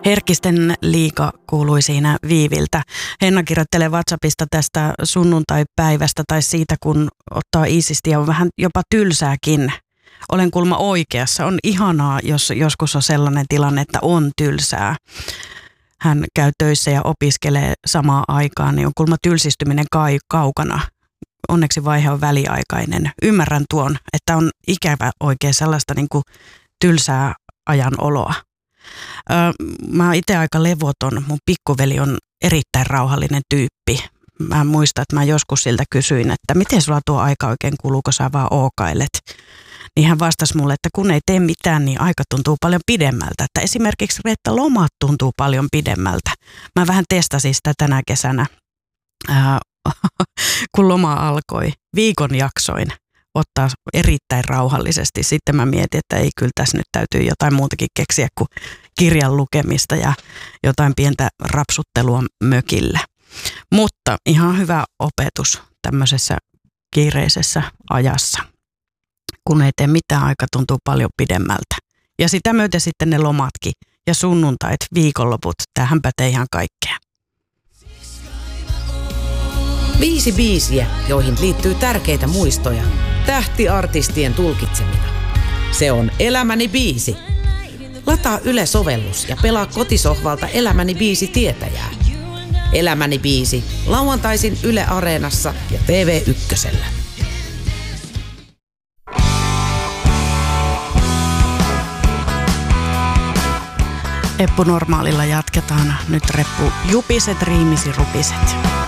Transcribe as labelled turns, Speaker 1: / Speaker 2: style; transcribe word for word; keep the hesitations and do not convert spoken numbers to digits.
Speaker 1: Herkisten liiga kuului siinä Viiviltä. Henna kirjoittelee WhatsAppista tästä sunnuntai-päivästä tai siitä, kun ottaa iisisti ja on vähän jopa tylsääkin. Olen kuulemma oikeassa. On ihanaa, jos joskus on sellainen tilanne, että on tylsää. Hän käy töissä ja opiskelee samaan aikaan, niin on kuulemma tylsistyminen kai kaukana. Onneksi vaihe on väliaikainen. Ymmärrän tuon, että on ikävä oikein sellaista niin kuin tylsää ajan oloa. Öö, mä oon itse aika levoton. Mun pikkuveli on erittäin rauhallinen tyyppi. Mä muistan, että mä joskus siltä kysyin, että miten sulla tuo aika oikein kuluu, kun sä vaan ookailet. Niin hän vastasi mulle, että kun ei tee mitään, niin aika tuntuu paljon pidemmältä. Että esimerkiksi että lomat tuntuu paljon pidemmältä. Mä vähän testasin sitä tänä kesänä, ää, kun loma alkoi. Viikon jaksoin ottaa erittäin rauhallisesti. Sitten mä mietin, että ei kyllä tässä nyt täytyy jotain muutakin keksiä kuin kirjan lukemista ja jotain pientä rapsuttelua mökillä. Mutta ihan hyvä opetus tämmöisessä kiireisessä ajassa. Kun ei tee mitään, aika tuntuu paljon pidemmältä. Ja sitä myöten sitten ne lomatkin ja sunnuntait, viikonloput, tähän pätee ihan kaikkea.
Speaker 2: Viisi biisiä, joihin liittyy tärkeitä muistoja. Tähtiartistien tulkitsemina. Se on Elämäni biisi. Lataa Yle-sovellus ja pelaa kotisohvalta Elämäni biisi tietäjää. Elämäni biisi, lauantaisin Yle Areenassa ja T V Ykkösellä.
Speaker 1: Eppu Normaalilla jatketaan. Nyt reppu jupiset, riimisi rupiset.